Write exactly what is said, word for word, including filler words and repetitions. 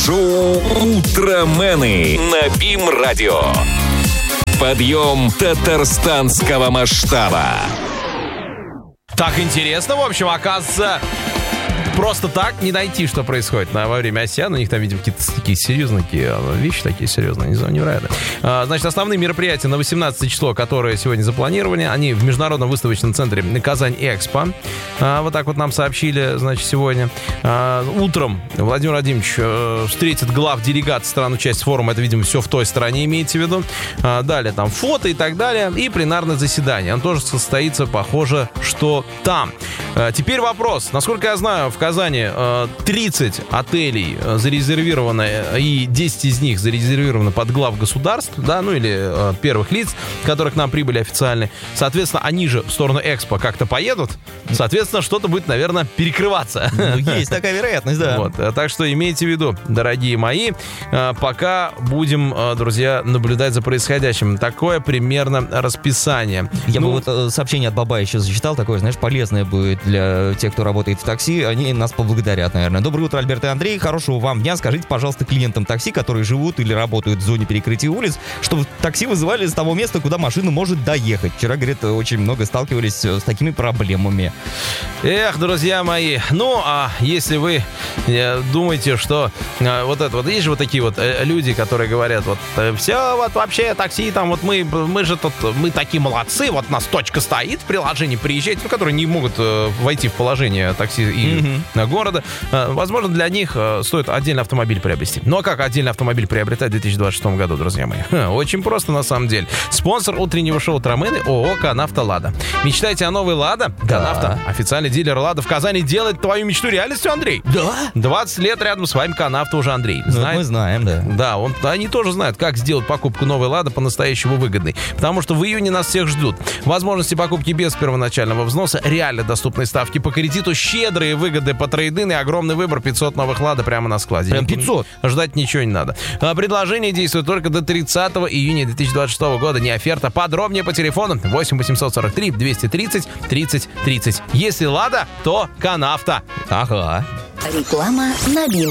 Шоу «Утромены» на БИМ-радио. Подъем татарстанского масштаба. Так интересно, в общем, оказывается, просто так не найти, что происходит на, во время Осян. У них там, видимо, какие-то такие серьезные вещи, такие серьезные, не знаю, невероятно. А, значит, основные мероприятия на восемнадцатое число, которые сегодня запланированы, они в Международном выставочном центре Казань-Экспо. А, вот так вот нам сообщили, значит, сегодня. А, утром Владимир Владимирович а, встретит глав делегаций стран-участниц форума. Это, видимо, все в той стране имеется в виду. А, далее там фото и так далее. И пленарное заседание. Оно тоже состоится, похоже, что там. А, теперь вопрос. Насколько я знаю, в Казани тридцать отелей зарезервировано, и десять из них зарезервировано под глав государств, да, ну или первых лиц, которые к нам прибыли официально. Соответственно, они же в сторону Экспо как-то поедут. Соответственно, что-то будет, наверное, перекрываться. Ну, есть такая вероятность, да. Вот. Так что имейте в виду, дорогие мои, пока будем, друзья, наблюдать за происходящим. Такое примерно расписание. Я ну, бы вот сообщение от Баба еще зачитал, такое, знаешь, полезное будет для тех, кто работает в такси. Они нас поблагодарят, наверное. Доброе утро, Альберт и Андрей. Хорошего вам дня. Скажите, пожалуйста, клиентам такси, которые живут или работают в зоне перекрытия улиц, чтобы такси вызывали с того места, куда машина может доехать. Вчера, говорит, очень много сталкивались с такими проблемами. Эх, друзья мои, ну, а если вы э, думаете, что э, вот это вот, есть же вот такие вот э, люди, которые говорят, вот, э, все, вот, вообще, такси, там, вот, мы, мы же тут, мы такие молодцы, вот, у нас точка стоит в приложении, приезжайте, ну, которые не могут э, войти в положение такси и mm-hmm. города, э, возможно, для них э, стоит отдельный автомобиль приобрести. Ну, а как отдельный автомобиль приобретать в две тысячи двадцать шестом году, друзья мои? Ха, очень просто, на самом деле. Спонсор утреннего шоу «Утромены» ООО «Канавто Лада». Мечтаете о новой «Лада»? Да. «Канавто», официальный дилер «Лада» в Казани, делает твою мечту реальностью, Андрей. Да? двадцать лет рядом с вами «Канавто» уже Андрей. Знает? Ну, мы знаем, да. Да, он, они тоже знают, как сделать покупку новой «Лады» по-настоящему выгодной. Потому что в июне нас всех ждут. Возможности покупки без первоначального взноса, реально доступные ставки по кредиту, щедрые выгоды по трейд-ин и огромный выбор пятьсот новых «Лада» прямо на складе. Прям пятьсот? Ждать ничего не надо. Предложение действует только до тридцатого июня две тысячи двадцать шестого года. Не оферта. Подробнее по телефону восемь восемьсот сорок три двести тридцать тридцать тридцать. Если «Лада», то «Канавто». Ага. Реклама на БИМ.